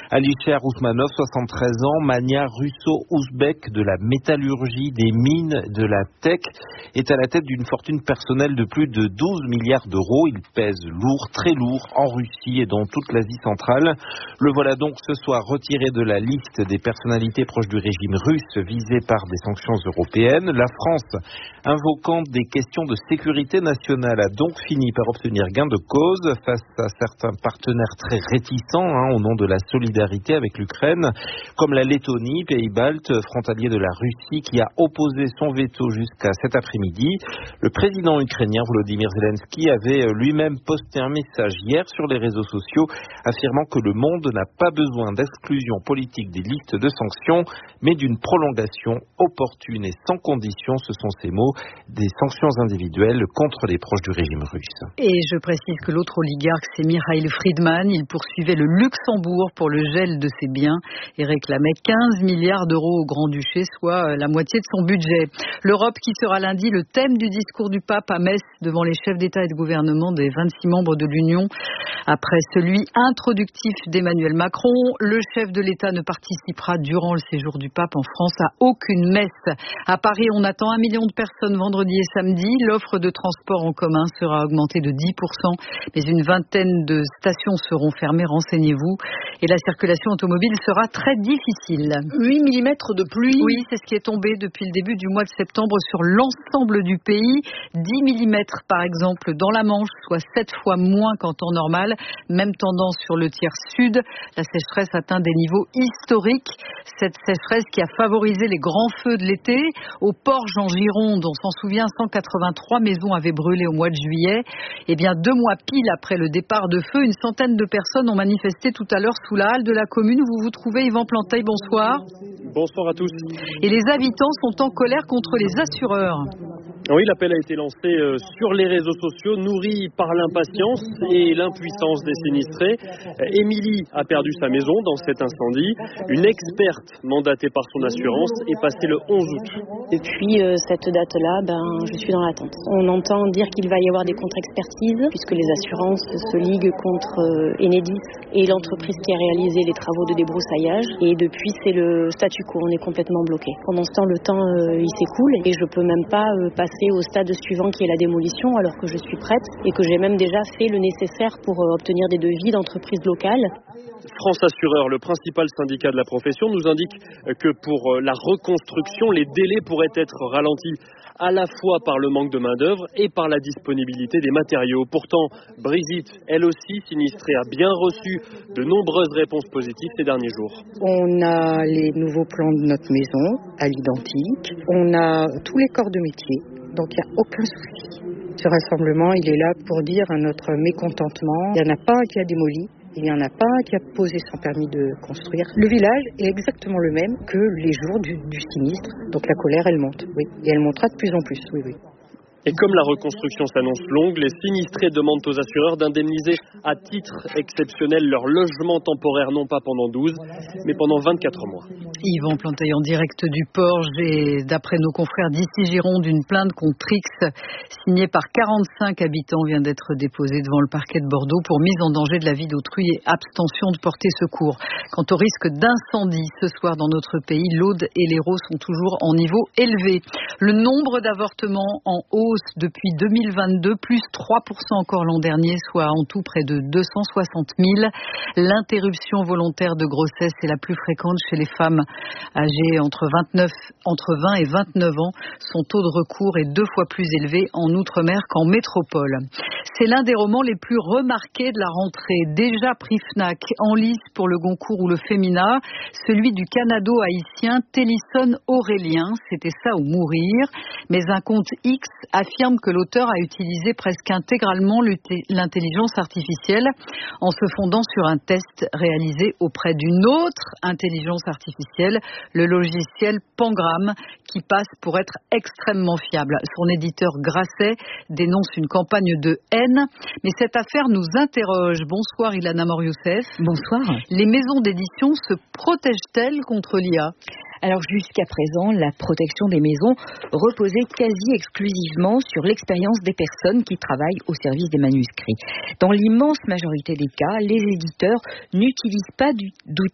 Alisher Ousmanov, 73 ans, mania russo-ouzbek de la métallurgie, des mines, de la tech, est à la tête d'une fortune personnelle de plus de 12 milliards d'euros. Il pèse lourd, très lourd, en Russie et dans toute l'Asie centrale. Le voilà donc ce soir retiré de la liste des personnalités proches du régime russe visées par des sanctions européennes. La France, invoquant des questions de sécurité nationale, a donc fini par obtenir gain de cause face à certains partenaires très réticents au nom de la solidarité avec l'Ukraine, comme la Lettonie, pays baltes, frontalier de la Russie, qui a opposé son veto jusqu'à cet après-midi. Le président ukrainien Volodymyr Zelensky avait lui-même posté un message hier sur les réseaux sociaux affirmant que le monde n'a pas besoin d'exclusion politique des listes de sanctions, mais d'une prolongation opportune et sans condition, ce sont ces mots, des sanctions individuelles contre les proches du régime russe. Et je précise que l'autre oligarque, c'est Mikhail Friedman. Il poursuivait le Luxembourg pour le gel de ses biens et réclamait 15 milliards d'euros au Grand-Duché, soit la moitié de son budget. L'Europe qui sera lundi le thème du discours du pape à Metz devant les chefs d'État et de gouvernement des 26 membres de l'Union. Après celui introductif d'Emmanuel Macron, le chef de l'État ne participera durant le séjour du pape en France à aucune messe. À Paris, on attend 1 million de personnes vendredi et samedi. L'offre de transport en commun sera augmentée de 10%, mais une vingtaine de stations seront fermées, renseignez-vous. Et la circulation automobile sera très difficile. 8 mm de pluie. Oui, c'est ce qui est tombé depuis le début du mois de septembre sur l'ensemble du pays. 10 mm par exemple dans la Manche, soit 7 fois moins qu'en temps normal. Même tendance sur le tiers sud. La sécheresse atteint des niveaux historiques. Cette sécheresse qui a favorisé les grands feux de l'été. Au Porge en Gironde, on s'en souvient, 183 maisons avaient brûlé au mois de juillet. Eh bien, 2 mois pile après le départ de feu, une centaine de personnes ont manifesté tout à l'heure sous la halle de la commune où vous vous trouvez. Yvan Planteil, bonsoir. Bonsoir à tous. Et les habitants sont en colère contre les assureurs. Oui, l'appel a été lancé sur les réseaux sociaux, nourri par l'impatience et l'impuissance des sinistrés. Émilie a perdu sa maison dans cet incendie. Une experte mandatée par son assurance est passée le 11 août. Depuis cette date-là, je suis dans l'attente. On entend dire qu'il va y avoir des contre-expertises, puisque les assurances se liguent contre Enedis et l'entreprise qui a réalisé les travaux de débroussaillage. Et depuis, c'est le statu quo, on est complètement bloqué. Pendant ce temps, le temps il s'écoule et je peux même pas passer au stade suivant qui est la démolition, alors que je suis prête et que j'ai même déjà fait le nécessaire pour obtenir des devis d'entreprises locales. France Assureur, le principal syndicat de la profession, nous indique que pour la reconstruction, les délais pourraient être ralentis à la fois par le manque de main-d'œuvre et par la disponibilité des matériaux. Pourtant, Brigitte, elle aussi sinistrée, a bien reçu de nombreuses réponses positives ces derniers jours. On a les nouveaux plans de notre maison à l'identique. On a tous les corps de métier, donc il n'y a aucun souci. Ce rassemblement, il est là pour dire à notre mécontentement. Il n'y en a pas un qui a démoli. Il n'y en a pas un qui a posé son permis de construire. Le village est exactement le même que les jours du sinistre. Donc la colère, elle monte, oui. Et elle montera de plus en plus, oui. Et comme la reconstruction s'annonce longue, les sinistrés demandent aux assureurs d'indemniser à titre exceptionnel leur logement temporaire, non pas pendant 12, mais pendant 24 mois. Yvan Planteil en direct du Porge et d'après nos confrères d'ici Gironde, une plainte contre X signée par 45 habitants vient d'être déposée devant le parquet de Bordeaux pour mise en danger de la vie d'autrui et abstention de porter secours. Quant au risque d'incendie ce soir dans notre pays, l'Aude et l'Hérault sont toujours en niveau élevé. Le nombre d'avortements en hausse depuis 2022, plus 3% encore l'an dernier, soit en tout près de 260 000. L'interruption volontaire de grossesse est la plus fréquente chez les femmes âgées entre 20 et 29 ans. Son taux de recours est 2 fois plus élevé en Outre-mer qu'en métropole. C'est l'un des romans les plus remarqués de la rentrée. Déjà prix Fnac, en lice pour le Goncourt ou le Femina, celui du canado-haïtien Télisson Aurélien, c'était ça ou mourir. Mais un compte X affirme que l'auteur a utilisé presque intégralement l'intelligence artificielle en se fondant sur un test réalisé auprès d'une autre intelligence artificielle, le logiciel Pangram, qui passe pour être extrêmement fiable. Son éditeur Grasset dénonce une campagne de haine, mais cette affaire nous interroge. Bonsoir Ilana Mor-Youssef. Bonsoir. Les maisons d'édition se protègent-elles contre l'IA ? Alors jusqu'à présent, la protection des maisons reposait quasi exclusivement sur l'expérience des personnes qui travaillent au service des manuscrits. Dans l'immense majorité des cas, les éditeurs n'utilisent pas d'outils